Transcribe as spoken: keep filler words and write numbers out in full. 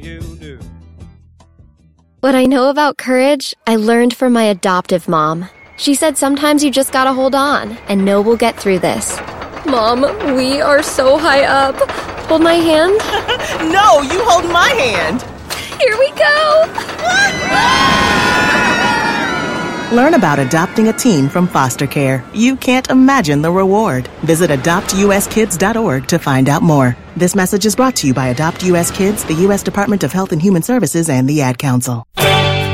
You knew. What I know about courage, I learned from my adoptive mom. She said sometimes you just gotta hold on and know we'll get through this. Mom, we are so high up. Hold my hand. No, you hold my hand. Here we go. Learn about adopting a teen from foster care. You can't imagine the reward. Visit adopt u s kids dot org to find out more. This message is brought to you by Adopt U S Kids, the U S Department of Health and Human Services, and the Ad Council.